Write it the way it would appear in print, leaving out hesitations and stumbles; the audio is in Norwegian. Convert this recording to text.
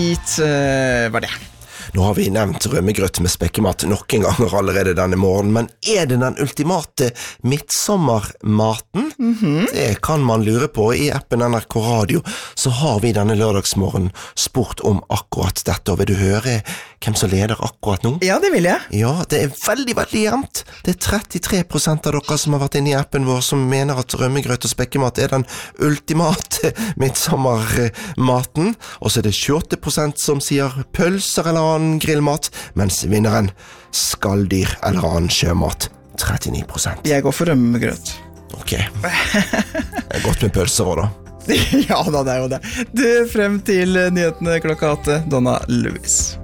var det. Nå har vi nevnt rømmegrøt med spekkemat noen ganger allerede denne morgenen, men det den ultimate midtsommermaten? Det kan man lure på. I appen NRK Radio så har vi denne lørdagsmorgen spurt om akkurat dette, og vil du høre hvem som leder akkurat nå? Ja, det vil jeg. Ja, det veldig, veldig jevnt. Det 33% av dere som har vært inne i appen vår som mener at rømmegrøt og spekkemat den ultimate midtsommermaten, og så det 28% som sier pølser eller annen grillmat, mens vinneren skalldyr eller annen sjømat 39%. Jeg går for rømmegrøt. Ok. Det godt med pølser også da. Ja da, det jo det. Du, frem til nyhetene klokka 8, Donna Lewis.